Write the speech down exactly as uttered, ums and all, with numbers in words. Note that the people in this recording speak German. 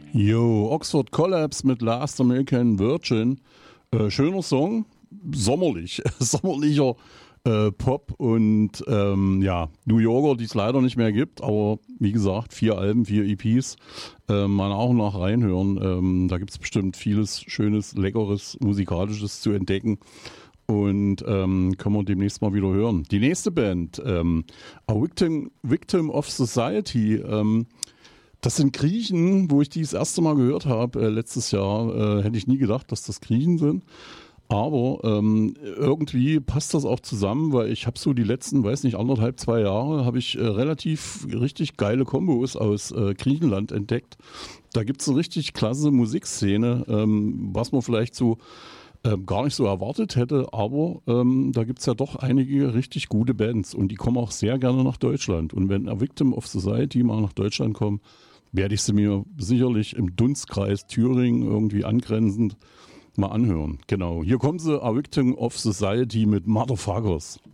Yo, Oxford Collapse mit Last American Virgin. Äh, schöner Song, sommerlich, sommerlicher äh, Pop und ähm, ja, New Yorker, die es leider nicht mehr gibt, aber wie gesagt, vier Alben, vier E Ps, äh, mal auch nach reinhören. Ähm, da gibt es bestimmt vieles Schönes, Leckeres, Musikalisches zu entdecken. Und ähm, können wir demnächst mal wieder hören. Die nächste Band, ähm, A Victim, Victim of Society, ähm, das sind Griechen, wo ich die das erste Mal gehört habe, äh, letztes Jahr, äh, hätte ich nie gedacht, dass das Griechen sind. Aber ähm, irgendwie passt das auch zusammen, weil ich habe so die letzten, weiß nicht, anderthalb, zwei Jahre, habe ich äh, relativ richtig geile Kombos aus äh, Griechenland entdeckt. Da gibt es eine richtig klasse Musikszene, ähm, was man vielleicht so ähm, gar nicht so erwartet hätte, aber ähm, da gibt es ja doch einige richtig gute Bands und die kommen auch sehr gerne nach Deutschland. Und wenn A Victim of Society mal nach Deutschland kommen, werde ich sie mir sicherlich im Dunstkreis Thüringen irgendwie angrenzend mal anhören. Genau, hier kommen sie, A Victim of Society mit Motherfuckers.